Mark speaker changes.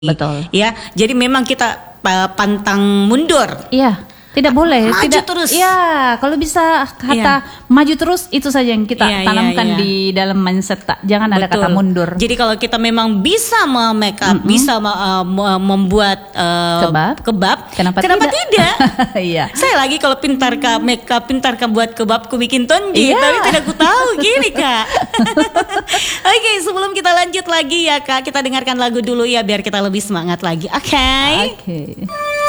Speaker 1: Betul.
Speaker 2: Ya, jadi memang kita pantang mundur.
Speaker 1: Iya, tidak boleh.
Speaker 2: Maju
Speaker 1: tidak
Speaker 2: terus.
Speaker 1: Iya, kalau bisa kata maju terus itu saja yang kita tanamkan di dalam mindset. Jangan ada kata mundur.
Speaker 2: Jadi kalau kita memang bisa make up, bisa membuat kebab, kenapa tidak?
Speaker 1: Iya.
Speaker 2: Saya lagi kalau pintar ke make up, pintar ke buat kebab, ku bikin tonji, tapi tidak ku tahu gini Kak. Oke, sebelum kita lanjut lagi ya Kak, kita dengarkan lagu dulu ya biar kita lebih semangat lagi. Oke.